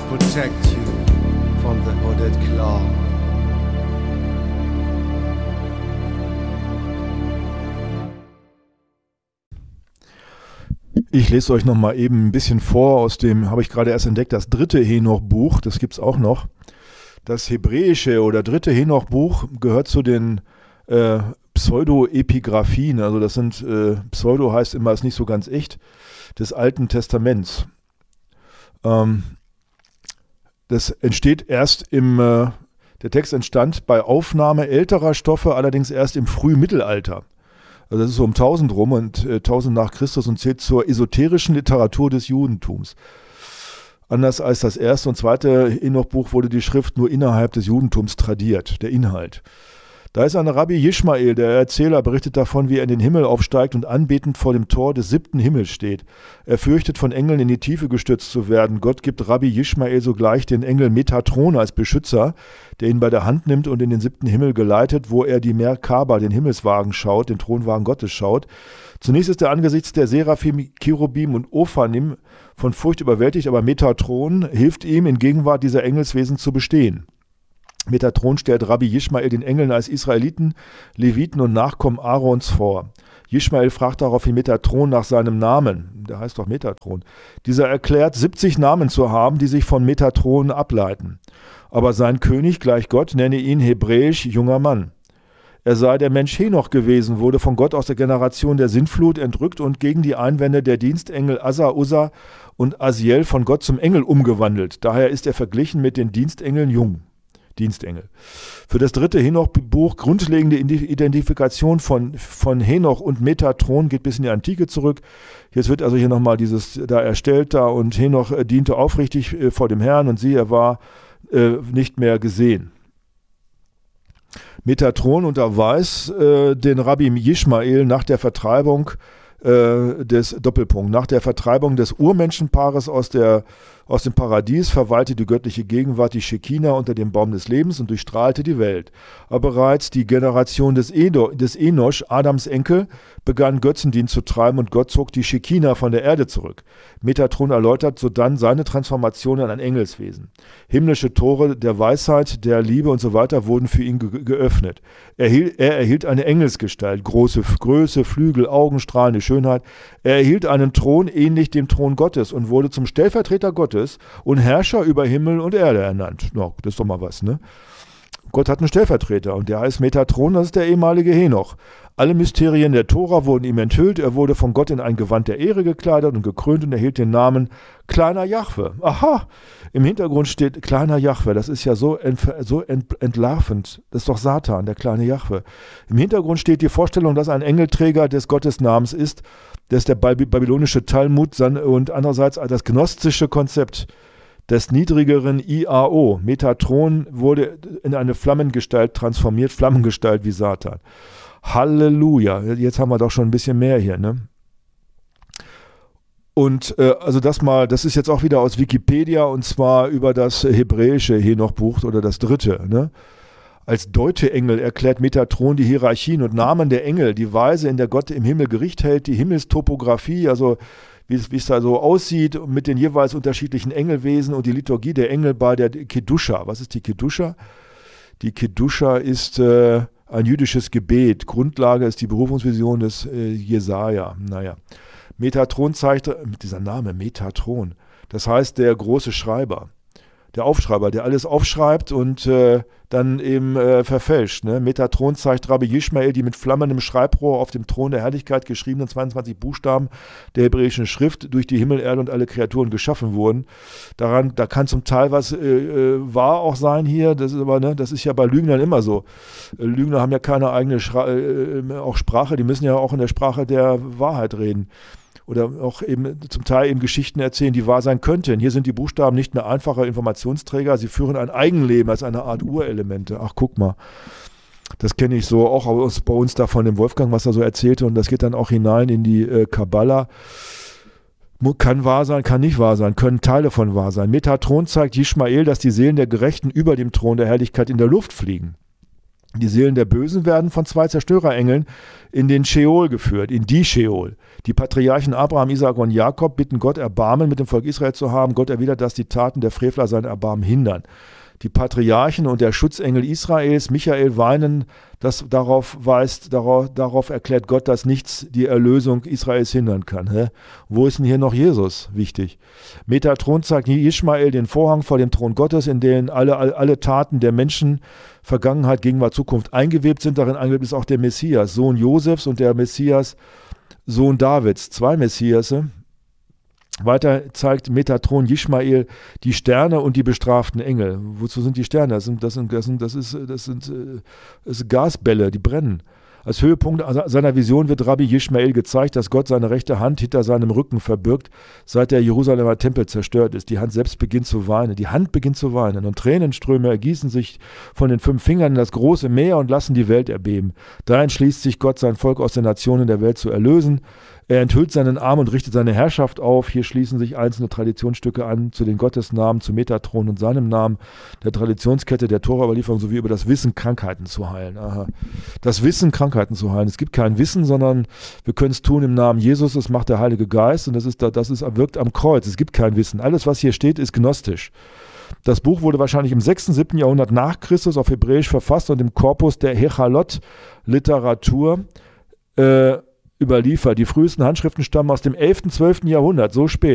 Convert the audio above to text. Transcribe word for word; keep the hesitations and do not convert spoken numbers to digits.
protect you from the hooded claw. Ich lese euch noch mal eben ein bisschen vor aus dem, habe ich gerade erst entdeckt, das dritte Henoch-Buch, das gibt es auch noch. Das hebräische oder dritte Henoch-Buch gehört zu den äh, Pseudo-Epigraphien, also das sind, äh, Pseudo heißt immer, ist nicht so ganz echt, des Alten Testaments. Ähm, das entsteht erst im, äh, der Text entstand bei Aufnahme älterer Stoffe, allerdings erst im Frühmittelalter. Also das ist so um tausend rum und äh, tausend nach Christus und zählt zur esoterischen Literatur des Judentums. Anders als das erste und zweite Henoch-Buch wurde die Schrift nur innerhalb des Judentums tradiert, der Inhalt. Da ist ein Rabbi Yishmael, der Erzähler, berichtet davon, wie er in den Himmel aufsteigt und anbetend vor dem Tor des siebten Himmels steht. Er fürchtet, von Engeln in die Tiefe gestürzt zu werden. Gott gibt Rabbi Yishmael sogleich den Engel Metatron als Beschützer, der ihn bei der Hand nimmt und in den siebten Himmel geleitet, wo er die Merkaba, den Himmelswagen, schaut, den Thronwagen Gottes schaut. Zunächst ist er angesichts der Seraphim, Cherubim und Ophanim von Furcht überwältigt, aber Metatron hilft ihm, in Gegenwart dieser Engelswesen zu bestehen. Metatron stellt Rabbi Yishmael den Engeln als Israeliten, Leviten und Nachkommen Aarons vor. Yishmael fragt daraufhin Metatron nach seinem Namen. Der heißt doch Metatron. Dieser erklärt, siebzig Namen zu haben, die sich von Metatron ableiten. Aber sein König, gleich Gott, nenne ihn hebräisch junger Mann. Er sei der Mensch Henoch gewesen, wurde von Gott aus der Generation der Sintflut entrückt und gegen die Einwände der Dienstengel Asa, Uzza und Asiel von Gott zum Engel umgewandelt. Daher ist er verglichen mit den Dienstengeln jung. Dienstengel. Für das dritte Henoch-Buch grundlegende Identifikation von, von Henoch und Metatron geht bis in die Antike zurück. Jetzt wird also hier nochmal dieses da erstellt da und Henoch diente aufrichtig äh, vor dem Herrn und siehe, er war äh, nicht mehr gesehen. Metatron unterweist äh, den Rabbi Yishmael nach der Vertreibung äh, des Doppelpunkt, nach der Vertreibung des Urmenschenpaares aus der Aus dem Paradies verweilte die göttliche Gegenwart die Schekina unter dem Baum des Lebens und durchstrahlte die Welt. Aber bereits die Generation des, Edo, des Enosch, Adams Enkel, begann Götzendienst zu treiben und Gott zog die Schekina von der Erde zurück. Metatron erläutert sodann seine Transformation in ein Engelswesen. Himmlische Tore der Weisheit, der Liebe und so weiter wurden für ihn ge- geöffnet. Er, hielt, er erhielt eine Engelsgestalt, große Größe, Flügel, Augen, strahlende Schönheit. Er erhielt einen Thron ähnlich dem Thron Gottes und wurde zum Stellvertreter Gottes und Herrscher über Himmel und Erde ernannt. No, das ist doch mal was, ne? Gott hat einen Stellvertreter und der heißt Metatron, das ist der ehemalige Henoch. Alle Mysterien der Tora wurden ihm enthüllt, er wurde von Gott in ein Gewand der Ehre gekleidet und gekrönt und erhielt den Namen Kleiner Jahwe. Aha, im Hintergrund steht Kleiner Jahwe, das ist ja so, ent, so ent, entlarvend, das ist doch Satan, der kleine Jahwe. Im Hintergrund steht die Vorstellung, dass ein Engelträger des Gottesnamens ist, das ist der babylonische Talmud und andererseits das gnostische Konzept des niedrigeren I A O. Metatron wurde in eine Flammengestalt transformiert, Flammengestalt wie Satan. Halleluja, jetzt haben wir doch schon ein bisschen mehr hier, ne? Und äh, also das mal, das ist jetzt auch wieder aus Wikipedia und zwar über das hebräische Henoch-Buch oder das dritte, ne? Als Deuteengel erklärt Metatron die Hierarchien und Namen der Engel, die Weise, in der Gott im Himmel Gericht hält, die Himmelstopographie, also wie es, wie es da so aussieht mit den jeweils unterschiedlichen Engelwesen und die Liturgie der Engel bei der Kedusha. Was ist die Kedusha? Die Kedusha ist äh, ein jüdisches Gebet. Grundlage ist die Berufungsvision des äh, Jesaja. Naja. Metatron zeigt, dieser Name Metatron, das heißt der große Schreiber. Der Aufschreiber, der alles aufschreibt und äh, dann eben äh, verfälscht. Ne? Metatron zeigt Rabbi Yishmael die mit flammendem Schreibrohr auf dem Thron der Herrlichkeit geschriebenen zweiundzwanzig Buchstaben der hebräischen Schrift durch die Himmel, Erde und alle Kreaturen geschaffen wurden. Daran, da kann zum Teil was äh, wahr auch sein hier, das ist aber, ne, das ist ja bei Lügnern immer so. Äh, Lügner haben ja keine eigene Schra- äh, auch Sprache, die müssen ja auch in der Sprache der Wahrheit reden. Oder auch eben zum Teil eben Geschichten erzählen, die wahr sein könnten. Hier sind die Buchstaben nicht mehr einfache Informationsträger, sie führen ein Eigenleben als eine Art Urelemente. Ach, guck mal, das kenne ich so auch aus, bei uns da von dem Wolfgang, was er so erzählte und das geht dann auch hinein in die äh, Kabbala. Kann wahr sein, kann nicht wahr sein, können Teile von wahr sein. Metatron zeigt Yishmael, dass die Seelen der Gerechten über dem Thron der Herrlichkeit in der Luft fliegen. Die Seelen der Bösen werden von zwei Zerstörerengeln in den Scheol geführt, in die Scheol. Die Patriarchen Abraham, Isaak und Jakob bitten Gott, Erbarmen mit dem Volk Israel zu haben. Gott erwidert, dass die Taten der Frevler sein Erbarmen hindern. Die Patriarchen und der Schutzengel Israels, Michael, weinen, das darauf weist, darauf, darauf erklärt Gott, dass nichts die Erlösung Israels hindern kann. Hä? Wo ist denn hier noch Jesus wichtig? Metatron zeigt Ismael den Vorhang vor dem Thron Gottes, in den alle, alle, alle Taten der Menschen, Vergangenheit, Gegenwart, Zukunft eingewebt sind. Darin eingewebt ist auch der Messias, Sohn Josefs, und der Messias, Sohn Davids. Zwei Messiasse. Weiter zeigt Metatron Ismael die Sterne und die bestraften Engel. Wozu sind die Sterne? Das sind, das sind, das sind, das ist, das sind, das sind Gasbälle, die brennen. Als Höhepunkt seiner Vision wird Rabbi Ismael gezeigt, dass Gott seine rechte Hand hinter seinem Rücken verbirgt, seit der Jerusalemer Tempel zerstört ist. Die Hand selbst beginnt zu weinen. Die Hand beginnt zu weinen und Tränenströme ergießen sich von den fünf Fingern in das große Meer und lassen die Welt erbeben. Da entschließt sich Gott, sein Volk aus den Nationen der Welt zu erlösen. Er enthüllt seinen Arm und richtet seine Herrschaft auf. Hier schließen sich einzelne Traditionsstücke an zu den Gottesnamen, zu Metatron und seinem Namen, der Traditionskette der Tora-Überlieferung sowie über das Wissen, Krankheiten zu heilen. Aha. Das Wissen, Krankheiten zu heilen. Es gibt kein Wissen, sondern wir können es tun im Namen Jesus. Das macht der Heilige Geist und das ist, das ist wirkt am Kreuz. Es gibt kein Wissen. Alles, was hier steht, ist gnostisch. Das Buch wurde wahrscheinlich im sechsten, siebten Jahrhundert nach Christus auf Hebräisch verfasst und im Korpus der Hechalot-Literatur äh, überliefert. Die frühesten Handschriften stammen aus dem elften, zwölften Jahrhundert, so spät.